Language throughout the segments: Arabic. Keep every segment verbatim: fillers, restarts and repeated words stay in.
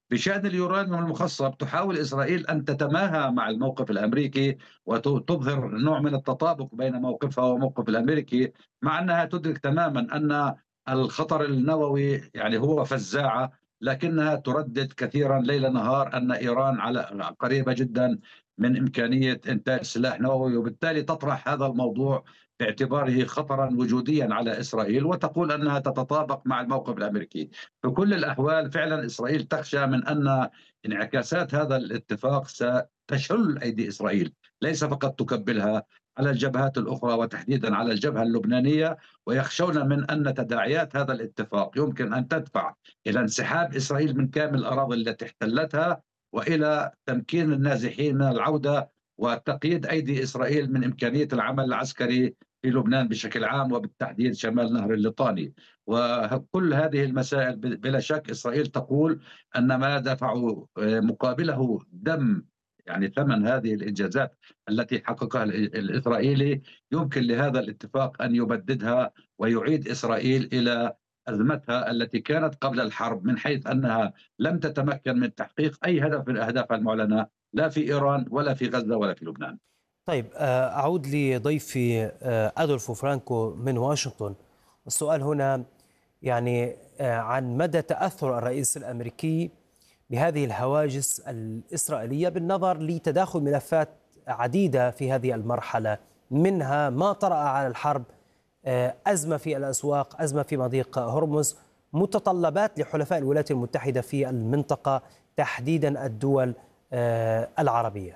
بشأن اليورانيوم المخصب تحاول إسرائيل أن تتماهى مع الموقف الأمريكي وتظهر نوع من التطابق بين موقفها وموقف الأمريكي، مع أنها تدرك تماما أن الخطر النووي يعني هو فزاعة، لكنها تردد كثيرا ليل نهار أن إيران على قريبة جدا من إمكانية إنتاج سلاح نووي، وبالتالي تطرح هذا الموضوع باعتباره خطرا وجوديا على إسرائيل، وتقول أنها تتطابق مع الموقف الأمريكي. في كل الأحوال فعلا إسرائيل تخشى من أن انعكاسات هذا الاتفاق ستشل أيدي إسرائيل، ليس فقط تكبلها على الجبهات الأخرى وتحديدا على الجبهة اللبنانية، ويخشون من أن تداعيات هذا الاتفاق يمكن أن تدفع إلى انسحاب إسرائيل من كامل الأراضي التي احتلتها، وإلى تمكين النازحين من العودة وتقييد أيدي إسرائيل من إمكانية العمل العسكري في لبنان بشكل عام، وبالتحديد شمال نهر الليطاني. وكل هذه المسائل بلا شك إسرائيل تقول أن ما دفعوا مقابله دم، يعني ثمن هذه الإنجازات التي حققها الإسرائيلي، يمكن لهذا الاتفاق أن يبددها ويعيد إسرائيل إلى أزمتها التي كانت قبل الحرب، من حيث أنها لم تتمكن من تحقيق أي هدف من أهدافها المعلنة، لا في إيران ولا في غزة ولا في لبنان. طيب، أعود لضيفي أدولفو فرانكو من واشنطن. السؤال هنا يعني عن مدى تأثر الرئيس الأمريكي بهذه الهواجس الإسرائيلية بالنظر لتداخل ملفات عديدة في هذه المرحلة، منها ما طرأ على الحرب، أزمة في الأسواق، أزمة في مضيق هرمز، متطلبات لحلفاء الولايات المتحدة في المنطقة تحديدا الدول العربية.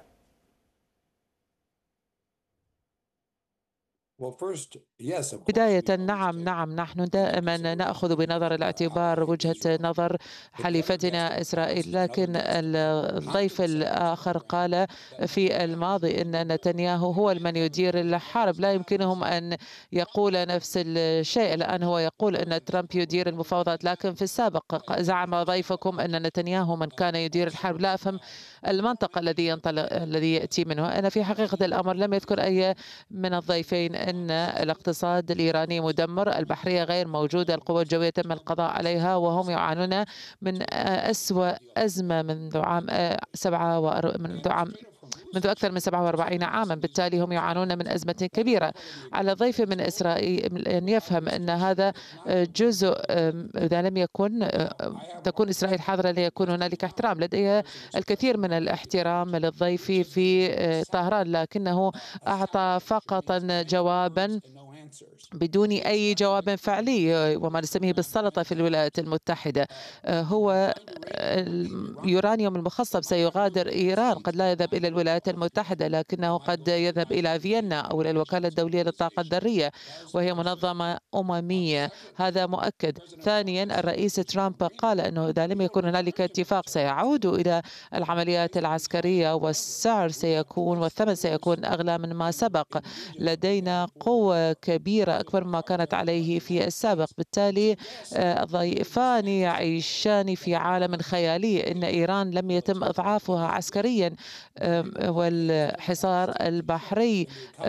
بداية نعم نعم نحن دائما نأخذ بنظر الاعتبار وجهة نظر حليفتنا إسرائيل، لكن الضيف الآخر قال في الماضي أن نتنياهو هو من يدير الحرب، لا يمكنهم أن يقول نفس الشيء. الآن هو يقول أن ترامب يدير المفاوضات، لكن في السابق زعم ضيفكم أن نتنياهو من كان يدير الحرب. لا أفهم المنطق الذي ينطلق الذي يأتي منه. أنا في حقيقة الأمر لم يذكر أي من الضيفين أن الاقتصاد الإيراني مدمر، البحرية غير موجودة، القوى الجوية تم القضاء عليها، وهم يعانون من أسوأ أزمة منذ عام سبعة وأر... منذ عام منذ أكثر من سبعة وأربعين عاما. بالتالي هم يعانون من أزمة كبيرة. على ضيف من إسرائيل أن يفهم أن هذا جزء، إذا لم يكن تكون إسرائيل حاضرة ليكون هنالك احترام. لدي الكثير من الاحترام للضيف في طهران، لكنه أعطى فقط جوابا بدون أي جواب فعلي، وما نسميه بالسلطة في الولايات المتحدة. هو اليورانيوم المخصب سيغادر إيران، قد لا يذهب إلى الولايات المتحدة، لكنه قد يذهب إلى فيينا أو إلى الوكالة الدولية للطاقة الذرية، وهي منظمة أممية، هذا مؤكد. ثانيا، الرئيس ترامب قال أنه إذا لم يكن هنالك اتفاق سيعود إلى العمليات العسكرية، والسعر سيكون والثمن سيكون أغلى من ما سبق. لدينا قوة كبيرة أكبر مما كانت عليه في السابق. بالتالي الضيفان يعيشان في عالم خيالي. إن إيران لم يتم إضعافها عسكريا، والحصار البحري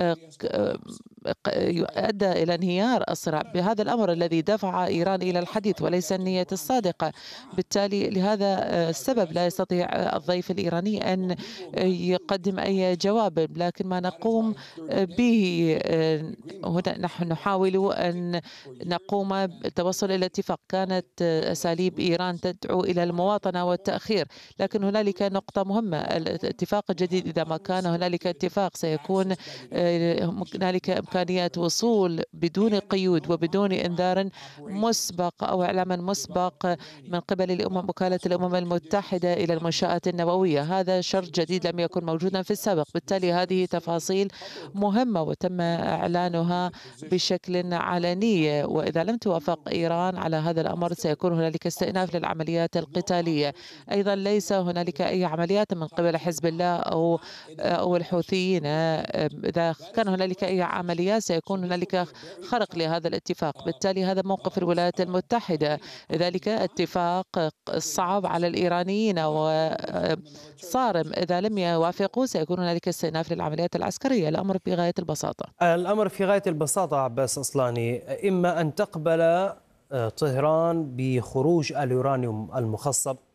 أدى إلى انهيار الصراع، بهذا الأمر الذي دفع إيران إلى الحديث وليس النية الصادقة. بالتالي لهذا السبب لا يستطيع الضيف الإيراني أن يقدم أي جواب. لكن ما نقوم به هنا، نحن نحاول أن نقوم بالتوصل إلى اتفاق. كانت أساليب إيران تدعو إلى المواطنة والتأخير، لكن هنالك نقطة مهمة. الاتفاق الجديد إذا ما كان هنالك اتفاق سيكون هنالك إمكانية وصول بدون قيود وبدون إنذار مسبق أو إعلام مسبق من قبل الأمم وكالة الأمم المتحدة إلى المنشآت النووية. هذا شرط جديد لم يكن موجودا في السابق. بالتالي هذه تفاصيل مهمة وتم إعلانها بشكل علني، وإذا لم توافق إيران على هذا الأمر سيكون هنالك استئناف للعمليات القتالية. أيضا ليس هنالك أي عمليات من قبل حزب الله أو أو الحوثيين. إذا كان هنالك أي عمليات سيكون هنالك خرق لهذا الاتفاق. بالتالي هذا موقف الولايات المتحدة. ذلك اتفاق صعب على الإيرانيين وصارم. إذا لم يوافقوا سيكون هنالك استئناف للعمليات العسكرية. الأمر في غاية البساطة. الأمر في غاية البساطة عباس أصلاني. إما أن تقبل طهران بخروج اليورانيوم المخصب